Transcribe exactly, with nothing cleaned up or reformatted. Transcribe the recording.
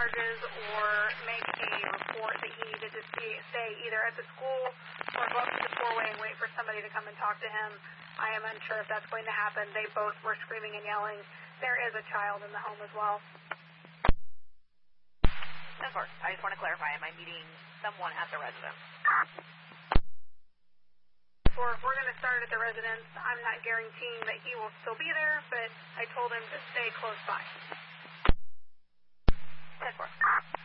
charges or make a report that he needed to see, stay either at the school or go up to the four-way and wait for somebody to come and talk to him. I am unsure if that's going to happen. They both were screaming and yelling. There is a child in the home as well. Of course. I just want to clarify, am I meeting someone at the residence? Or if we're going to start at the residence, I'm not guaranteeing that he will still be there, but I told him to stay close by. Of course.